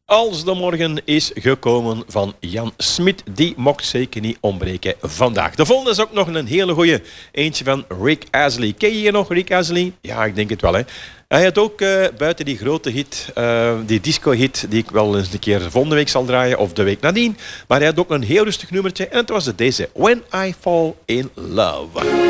Als de morgen is gekomen van Jan Smit, die mocht zeker niet ontbreken vandaag. De volgende is ook nog een hele goeie. Eentje van Rick Astley. Ken je hier nog Rick Astley? Ja, ik denk het wel, hè. Hij had ook buiten die grote hit, die disco-hit, die ik wel eens een keer volgende week zal draaien, of de week nadien. Maar hij had ook een heel rustig nummertje en het was deze, When I Fall in Love.